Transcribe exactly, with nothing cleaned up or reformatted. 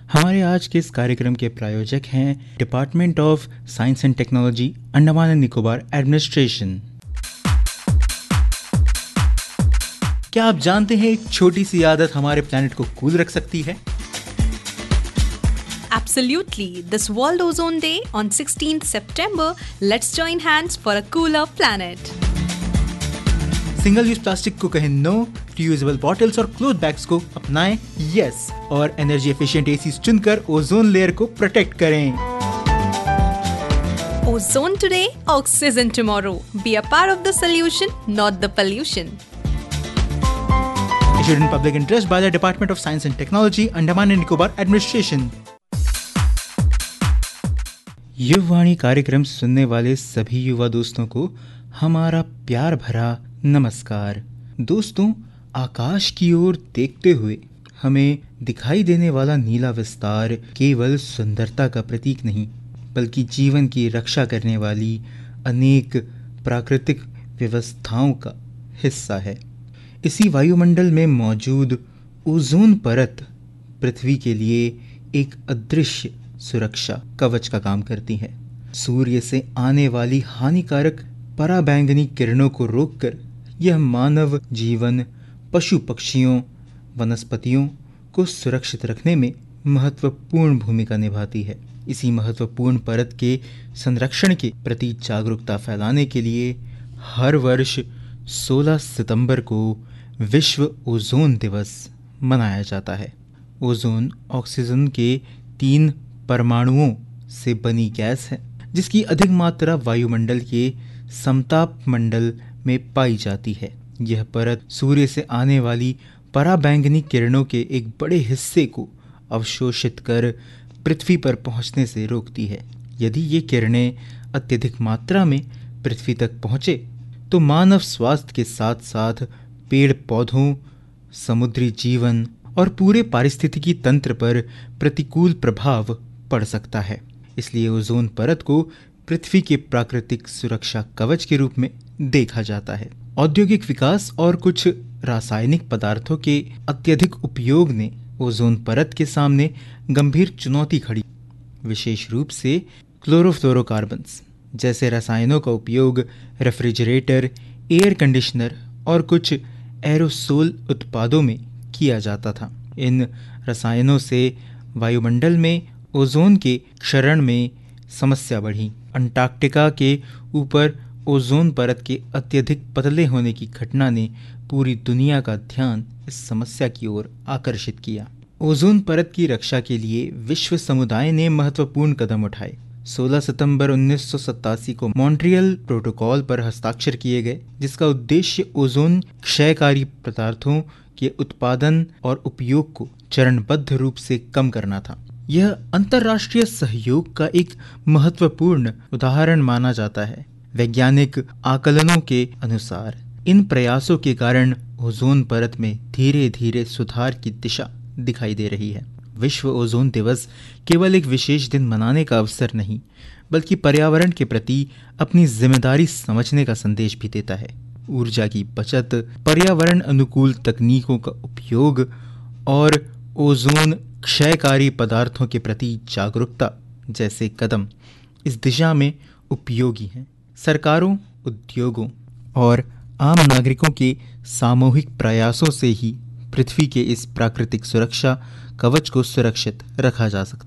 हमारे आज के इस कार्यक्रम के प्रायोजक हैं department of science and technology, Andaman and Nicobar administration. क्या आप जानते हैं एक छोटी सी आदत हमारे प्लैनेट को कूल रख सकती है? Absolutely. This World Ozone Day on sixteenth September, let's join hands for a cooler planet. Single use plastic को कहें नो, रियूजेबल बॉटल्स और क्लोथ बैग्स को अपनाएं यस, और एनर्जी एफिशिएंट एसी चुनकर ओजोन लेयर को प्रोटेक्ट करें। Ozone today, oxygen tomorrow. Be a part of the solution, not the pollution. Issued in public interest by the Department of Science and Technology, Andaman and Nicobar Administration. Yuvvani कार्यक्रम सुनने वाले सभी युवा दोस्तों को हमारा प्यार भरा नमस्कार। दोस्तों, आकाश की ओर देखते हुए हमें दिखाई देने वाला नीला विस्तार केवल सुंदरता का प्रतीक नहीं, बल्कि जीवन की रक्षा करने वाली अनेक प्राकृतिक व्यवस्थाओं का हिस्सा है। इसी वायुमंडल में मौजूद ओजोन परत पृथ्वी के लिए एक अदृश्य सुरक्षा कवच का काम करती है। सूर्य से आने वाली हानिकारक पराबैंगनी किरणों को रोककर यह मानव जीवन, पशु पक्षियों, वनस्पतियों को सुरक्षित रखने में महत्वपूर्ण भूमिका निभाती है। इसी महत्वपूर्ण परत के संरक्षण के प्रति जागरूकता फैलाने के लिए हर वर्ष सोलह सितंबर को विश्व ओजोन दिवस मनाया जाता है। ओजोन ऑक्सीजन के तीन परमाणुओं से बनी गैस है, जिसकी अधिक मात्रा वायुमंडल के समताप मंडल में पाई जाती है। यह परत सूर्य से आने वाली पराबैंगनी किरणों के एक बड़े हिस्से को अवशोषित कर पृथ्वी पर पहुंचने से रोकती है। यदि ये किरणें अत्यधिक मात्रा में पृथ्वी तक पहुंचे तो मानव स्वास्थ्य के साथ साथ पेड़ पौधों, समुद्री जीवन और पूरे पारिस्थितिकी तंत्र पर प्रतिकूल प्रभाव पड़ सकता है। इसलिए ओजोन परत को पृथ्वी के प्राकृतिक सुरक्षा कवच के रूप में देखा जाता है। औद्योगिक विकास और कुछ रासायनिक पदार्थों के अत्यधिक उपयोग ने ओजोन परत के सामने गंभीर चुनौती खड़ी। विशेष रूप से क्लोरोफ्लोरोकार्बन्स जैसे रसायनों का उपयोग रेफ्रिजरेटर, एयर कंडीशनर और कुछ एरोसोल उत्पादों में किया जाता था। इन रसायनों से वायुमंडल में ओजोन के क्षरण में समस्या बढ़ी। अंटार्कटिका के ऊपर ओजोन परत के अत्यधिक पतले होने की घटना ने पूरी दुनिया का ध्यान इस समस्या की ओर आकर्षित किया। ओजोन परत की रक्षा के लिए विश्व समुदाय ने महत्वपूर्ण कदम उठाए। सोलह सितंबर उन्नीस सौ सत्तासी को मॉन्ट्रियल प्रोटोकॉल पर हस्ताक्षर किए गए, जिसका उद्देश्य ओजोन क्षयकारी पदार्थों के उत्पादन और उपयोग को चरणबद्ध रूप से कम करना था। यह अंतर्राष्ट्रीय सहयोग का एक महत्वपूर्ण उदाहरण माना जाता है। वैज्ञानिक आकलनों के अनुसार इन प्रयासों के कारण ओजोन परत में धीरे धीरे सुधार की दिशा दिखाई दे रही है। विश्व ओजोन दिवस केवल एक विशेष दिन मनाने का अवसर नहीं, बल्कि पर्यावरण के प्रति अपनी जिम्मेदारी समझने का संदेश भी देता है। ऊर्जा की बचत, पर्यावरण अनुकूल तकनीकों का उपयोग और ओजोन क्षयकारी पदार्थों के प्रति जागरूकता जैसे कदम इस दिशा में उपयोगी हैं। सरकारों, उद्योगों और आम नागरिकों के सामूहिक प्रयासों से ही पृथ्वी के इस प्राकृतिक सुरक्षा कवच को सुरक्षित रखा जा सकता है।